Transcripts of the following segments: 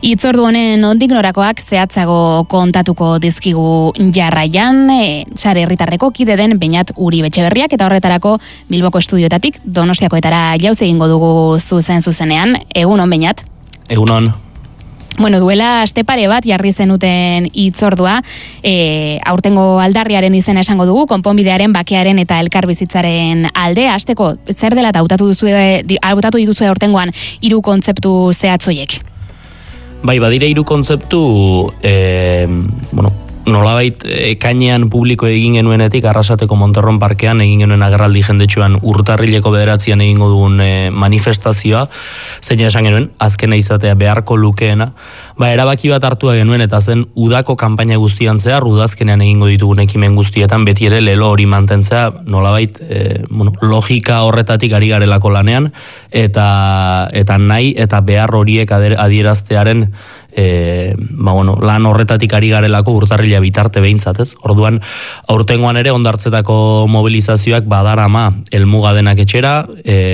Hitzordu honen nondik norakoak zehatzago kontatuko dizkigu jarraian, sare herritarreko kide den Beñat Uribe Etxeberriak, eta horretarako Bilboko estudioetatik Donostiakoetara jauz egingo dugu zuzenean. Egunon, Beñat? Egunon. Bueno, duela aste pare bat jarri zenuten hitzordua, aurtengo aldarriaren izena esango dugu, konponbidearen, bakearen eta elkarbizitzaren alde. Hasteko zer dela eta hautatu dituzue aurtengoan 3 kontzeptu zehatzoiek? Bai, badire 3 kontzeptu, nolabait ekainean publiko egin genuenetik Arrasateko Monterron parkean egin genuen agerraldi jendetsuan urtarrileko 9an egingo dugun manifestazioa, zein esan genuen, azkena izatea beharko lukeena, erabaki bat hartua genuen eta zen udako kanpaina guztian zehar, udazkenean egingo ditugun ekimen guztietan beti ere lelo hori mantentzea, nolabait logika horretatik ari garelako lanean, eta nahi eta behar horiek adieraztearen lan horretatik ari garelako urtarrila bitarte behintzat, ez? Orduan, aurtengoan ere Hondartzetako mobilizazioak badarama helmuga denak etxera,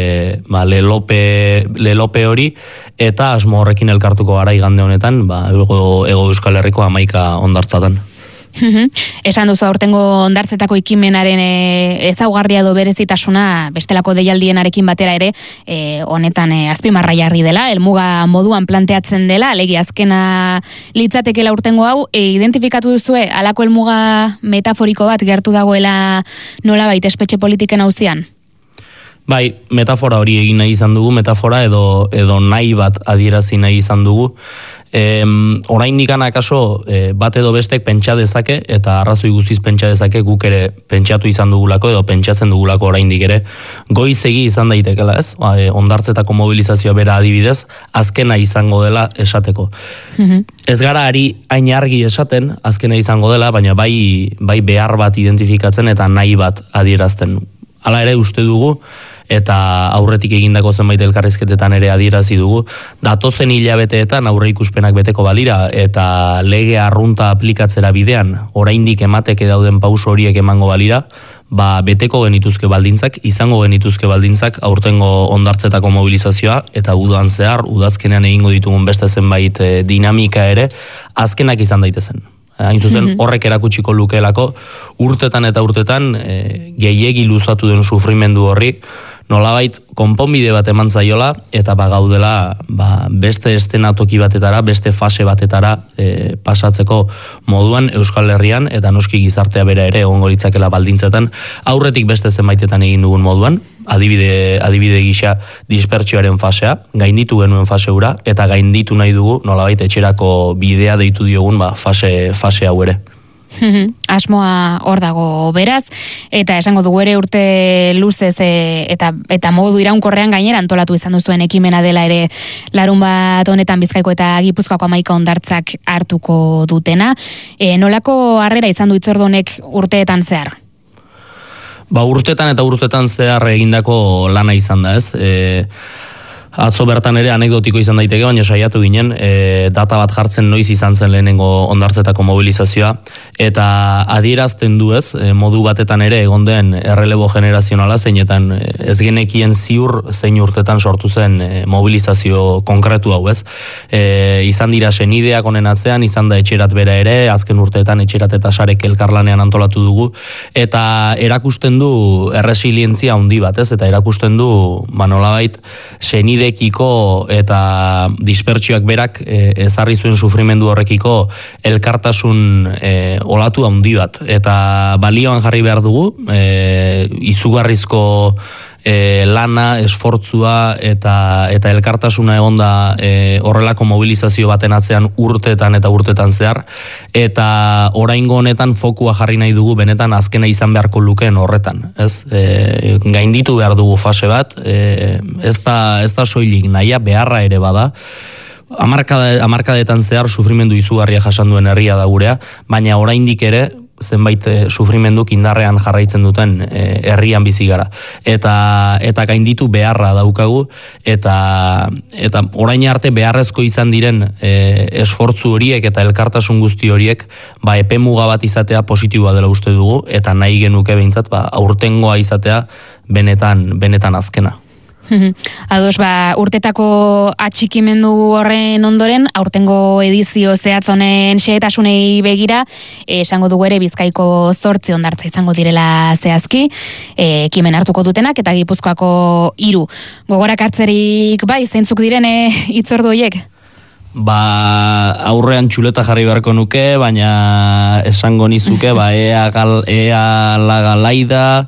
lelope hori, eta asmo horrekin elkartuko gara igande honetan, Ego Euskal Herriko 11 Hondartzatan. Esan duzu aurtengo Hondartzetako ekimenaren ezaugarria do berezitasuna bestelako deialdienarekin batera ere honetan azpimarra jarri dela, helmuga moduan planteatzen dela, alegia azkena litzatekeela aurtengo hau, identifikatu duzue halako helmuga metaforiko bat gertu dagoela nolabait espetxe politiken auzian? Bai, metafora hori egin nahi izan dugu, metafora edo nahi bat adierazi nahi izan dugu. Oraindik akaso bat edo bestek pentsa dezake, eta arrazoi guztiz pentsa dezake, guk ere pentsatu izan dugulako edo pentsatzen dugulako oraindik ere, goizegi izan daitekela, ez? Hondartzetako mobilizazioa bera adibidez, azkena izango dela esateko. Ez gara ari hain argi esaten, azkena izango dela, baina bai behar bat identifikatzen eta nahi bat adierazten. Hala ere uste dugu, eta aurretik egindako zenbait elkarrizketetan ere adierazi dugu, datozen hilabeteetan aurre ikuspenak beteko balira, eta lege arrunta aplikatzera bidean, oraindik emateke dauden pauso horiek emango balira, beteko genituzke baldintzak, izango genituzke baldintzak aurtengo Hondartzetako mobilizazioa, eta udan zehar, udazkenean egingo ditugun beste zenbait dinamika ere, azkenak izan daitezen. Hain zuzen, horrek erakutsiko lukeelako urtetan eta urtetan gehiegi luzatu den sufrimendu horri, nolabait konponbide bat eman zaiola, eta gaudela beste eszenatoki batetara, beste fase batetara pasatzeko moduan Euskal Herrian, eta noski gizartea bera ere egongo litzakela baldintzetan, aurretik beste zenbaitetan egin dugun moduan, adibide gisa dispertsioaren fasea, gainditu genuen fase hura, eta gainditu nahi dugu nolabait etxerako bidea deitu diogun fase hau ere. Asmoa hor dago beraz, eta esango dugu ere urte luzez eta modu iraunkorrean gainera antolatu izan duzuen ekimena dela ere larunbat honetan Bizkaiko eta Gipuzkoako 11 hondartzak hartuko dutena. Nolako harrera izan du hitzordu honek urteetan zehar? Urtetan eta urtetan zehar egindako lana izan da, ez? Atzo bertan ere anekdotiko izan daiteke, baina saiatu ginen, data bat jartzen noiz izan zen lehenengo Hondartzetako mobilizazioa, eta adierazten du, ez, modu batetan ere egon den errelebo generazionala, zeinetan ez genekien ziur zein urtetan sortu zen mobilizazio konkretu hau, ez. Izan dira senideak honen atzean, izan da etxerat bera ere, azken urteetan etxerat eta sarek elkarlanean antolatu dugu, eta erakusten du erresilientzia handi bat, ez, eta erakusten du, nolabait, senidekiko eta dispertsioak berak ezarri zuen sufrimendu horrekiko elkartasun olatu handi bat. Eta balioan jarri behar dugu, izugarrizko lana, esfortzua eta elkartasuna egonda horrelako mobilizazio baten atzean urtetan eta urtetan zehar, eta oraingo honetan fokua jarri nahi dugu benetan azkena izan beharko lukeen horretan, ez? Gainditu behar dugu fase bat, ez da soilik nahia, beharra ere bada, hamarkadetan zehar sufrimendu izugarria jasan duen herria da gurea, baina oraindik ere zenbait sufrimenduk indarrean jarraitzen duten herrian bizi gara. Eta gainditu beharra daukagu, eta orain arte beharrezko izan diren esfortzu horiek eta elkartasun guzti horiek epemuga bat izatea positiboa dela uste dugu, eta nahi genuke behintzat aurtengoa izatea benetan azkena. Ados, urtetako atxikimendu horren ondoren, aurtengo edizio zehatz honen xehetasunei begira, esango dugu ere Bizkaiko 8 hondartza izango direla zehazki, ekimen hartuko dutenak, eta Gipuzkoako 3. Gogorak hartzerik zeintzuk diren hitzordu horiek? Aurrean txuleta jarri beharko nuke, baina esango nizuke, ea Lagalaida,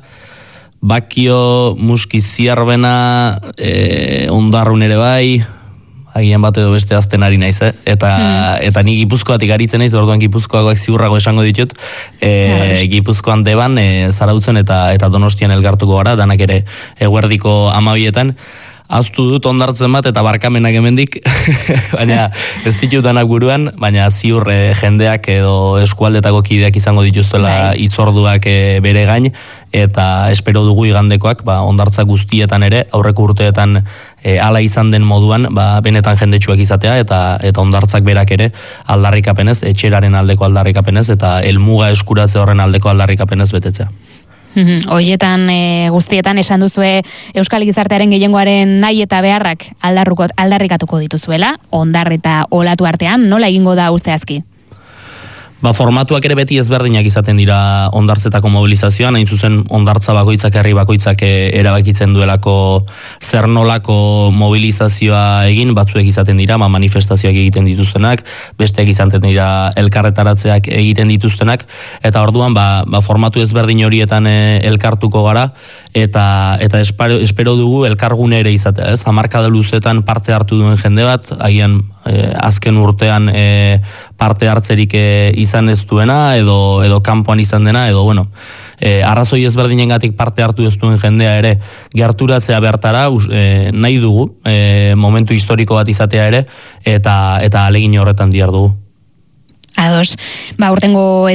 Bakio, Muski Ziarbena, Ondarrun ere agian bat edo beste azten ari naiz, eta ni Gipuzkoatik aritzen naiz, orduan Gipuzkoakoak ziurrago esango ditut, Gipuzkoan Deban, Zarautzen eta Donostian elgartuko gara, danak ere eguerdiko 12etan, aztu dut ondartzen bat eta barkamenak hemendik, baina ez ditut danak buruan, baina ziur jendeak edo eskualdetako kideak izango dituztela hitzorduak bere gain, eta espero dugu igandekoak ondartza guztietan ere, aurreko urteetan hala izan den moduan, benetan jendetsuak izatea, eta ondartzak berak ere aldarrikapenez, etxeraren aldeko aldarrikapenez, eta helmuga eskuratze horren aldeko aldarrikapenez betetzea. Horietan guztietan esan duzue Euskal Gizartearen gehiengoaren nahi eta beharrak aldarrikatuko dituzuela, Ondar eta Olatu artean, nola egingo da zehazki? Formatuak ere beti ezberdinak izaten dira ondartzetako mobilizazioan, hain zuzen ondartza bakoitzak, herri bakoitzak erabakitzen duelako zer nolako mobilizazioa egin, batzuek izaten dira, manifestazioak egiten dituztenak, besteak izaten dira elkarretaratzeak egiten dituztenak, eta orduan formatu ezberdin horietan elkartuko gara, eta espero dugu elkargune ere izatea, ez? Hamarkada luzetan parte hartu duen jende bat, agian azken urtean parte hartzerik izan ez duena, edo kanpoan izan dena, edo arrazoi ezberdinengatik parte hartu ez duen jendea ere gerturatzea bertara nahi dugu, momentu historiko bat izatea ere, eta ahalegin horretan dihardugu. Ados, urtengo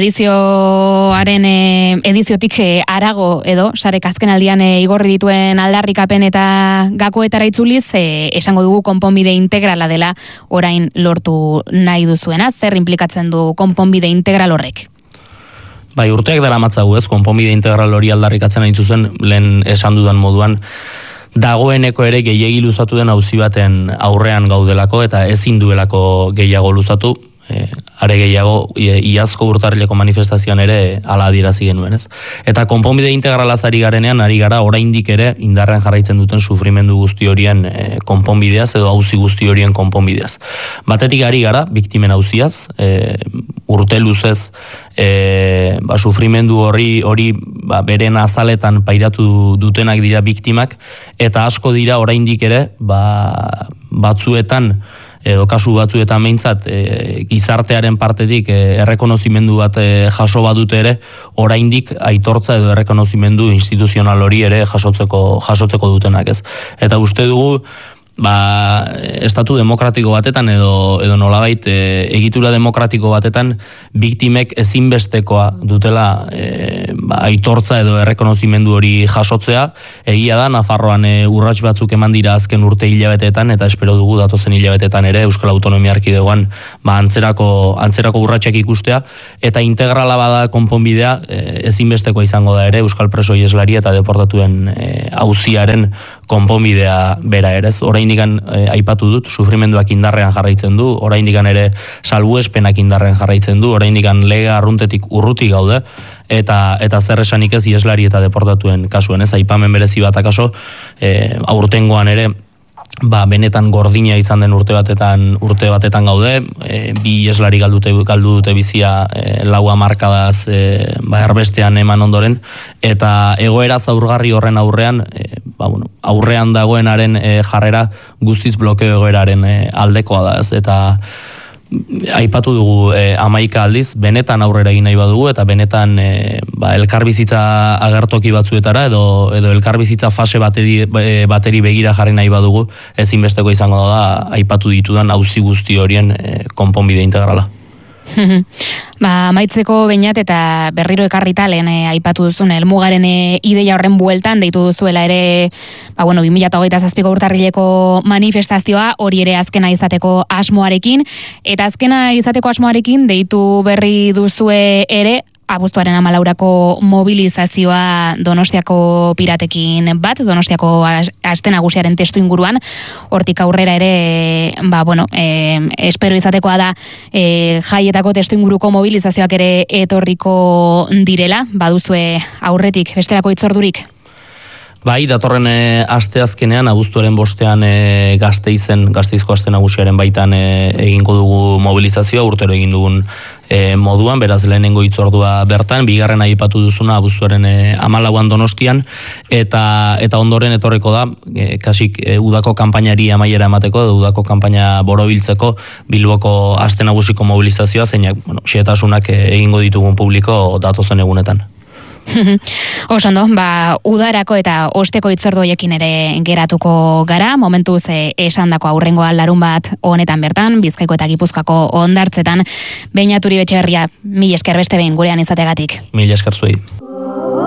ediziotik harago edo, sarek azken aldian igorri dituen aldarrikapen eta gakoetara itzuliz, esango dugu konponbide integrala dela orain lortu nahi duzuena, zer implikatzen du konponbide integral horrek? Urteak dara matzagu ez, konponbide integral hori aldarrikatzen hain zuzen, lehen esan dudan moduan, dagoeneko ere gehiegi luzatu den auzi baten aurrean gaudelako, eta ezin duelako gehiago luzatu, are gehiago iazko urtarrileko manifestazioan ere hala adierazi genuen, ez? Eta konponbide integralaz ari garenean, ari gara oraindik ere indarrean jarraitzen duten sufrimendu guzti horien konponbideaz edo auzi guzti horien konponbideaz. Batetik ari gara, biktimen auziaz, urte luzez sufrimendu hori beren azaletan pairatu dutenak dira biktimak, eta asko dira oraindik ere batzuetan edo kasu batzuetan behintzat gizartearen partetik errekonozimendu bat jaso badute ere, oraindik aitortza edo errekonozimendu instituzional hori ere jasotzeko dutenak, ez. Eta uste dugu estatu demokratiko batetan edo nolabait egitura demokratiko batetan biktimek ezinbestekoa dutela aitortza edo errekonozimendu hori jasotzea. Egia da, Nafarroan urrats batzuk eman dira azken urte hilabeteetan, eta espero dugu datozen hilabetetan ere Euskal Autonomia Erkidegoan antzerako urratsak ikustea, eta integrala bada konponbidea ezinbestekoa izango da ere Euskal preso ieslari eta deportatuen auziaren konponbidea bera ere. Oraindikan aipatu dut, sufrimenduak indarrean jarraitzen du, oraindikan ere salbuespenak indarrean jarraitzen du, oraindikan lege arruntetik urruti gaude, eta zer esanik ez ieslari eta deportatuen kasuen, ez, aipamen berezi bat akaso, aurtengoan ere, benetan gordina izan den urte batetan gaude, bi ieslari galdu dute bizia 4 hamarkadaz erbestean eman ondoren, eta egoera zaurgarri horren aurrean, aurrean dagoenaren jarrera guztiz blokeo egoeraren aldekoa da, ez, eta aipatu dugu 11 aldiz, benetan aurrera egin nahi badugu, eta benetan elkarbizitza agertoki batzuetara edo elkarbizitza fase bateri begira jarri nahi badugu, ezinbesteko izango da aipatu ditudan auzi guzti horien konponbide integrala. Amaitzeko behinat eta berriro ekarrita lehen aipatu duzun helmugaren ideia horren bueltan deitu duzuela ere 2027ko urtarrileko manifestazioa, hori ere azkena izateko asmoarekin, eta azkena izateko asmoarekin deitu berri duzue ere abuztuaren 14 mobilizazioa Donostiako piratekin bat, Donostiako aste nagusiaren testu inguruan, hortik aurrera ere, espero izatekoa da jaietako testu inguruko mobilizazioak ere etorriko direla, baduzue aurretik bestelako hitzordurik? Bai, datorren asteazkenean, abuztuaren 5ean Gasteizko aste nagusiaren baitan egingo dugu mobilizazioa, urtero egin dugun moduan, beraz lehenengo hitzordua bertan, bigarren aipatu duzuna abuztuaren 14an Donostian, eta ondoren etorriko da, kasik udako kanpainari amaiera emateko, udako kanpaina borobiltzeko Bilboko aste nagusiko mobilizazioa, zeinak, xehetasunak egingo ditugun publiko datozen egunetan. Osondo, udarako eta osteko hitzordu hoiekin ere geratuko gara, momentuz esandako aurrengoa larunbat honetan bertan, Bizkaiko eta Gipuzkoako hondartzetan. Beñat Uribe Etxeberria, mila esker beste behin gurean izategatik. Mila esker zuei.